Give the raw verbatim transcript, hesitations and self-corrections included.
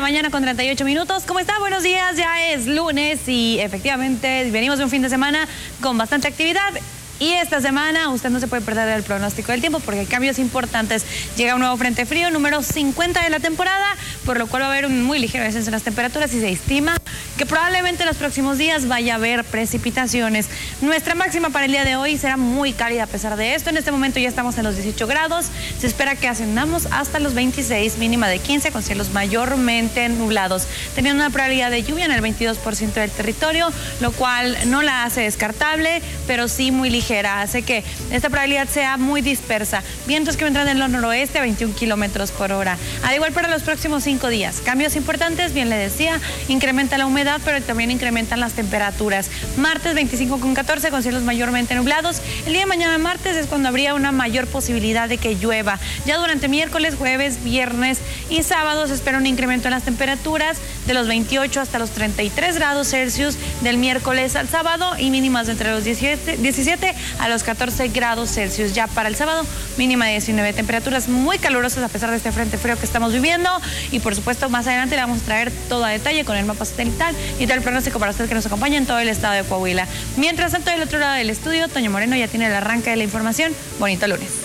mañana con treinta y ocho minutos. ¿Cómo está? Buenos días, ya es lunes y efectivamente venimos de un fin de semana con bastante actividad. Y esta semana usted no se puede perder el pronóstico del tiempo porque hay cambios importantes. Llega un nuevo frente frío, número cincuenta de la temporada, por lo cual va a haber un muy ligero descenso en las temperaturas y se estima que probablemente en los próximos días vaya a haber precipitaciones. Nuestra máxima para el día de hoy será muy cálida a pesar de esto. En este momento ya estamos en los dieciocho grados. Se espera que ascendamos hasta los veintiséis, mínima de quince con cielos mayormente nublados, teniendo una probabilidad de lluvia en el veintidós por ciento del territorio, lo cual no la hace descartable, pero sí muy ligera. Hace que esta probabilidad sea muy dispersa. Vientos que vendrán del noroeste a veintiún kilómetros por hora. Al igual para los próximos cinco días. Cambios importantes, bien le decía, incrementa la humedad, pero también incrementan las temperaturas. Martes veinticinco con catorce con cielos mayormente nublados. El día de mañana martes es cuando habría una mayor posibilidad de que llueva. Ya durante miércoles, jueves, viernes y sábado se espera un incremento en las temperaturas de los veintiocho hasta los treinta y tres grados Celsius del miércoles al sábado y mínimas de entre los diecisiete a los catorce grados Celsius. Ya para el sábado, mínima de diecinueve. Temperaturas muy calurosas a pesar de este frente frío que estamos viviendo. Y por supuesto, más adelante le vamos a traer todo a detalle con el mapa satelital y todo el pronóstico para usted que nos acompaña en todo el estado de Coahuila. Mientras tanto, del otro lado del estudio, Toño Moreno ya tiene el arranque de la información. Bonito lunes.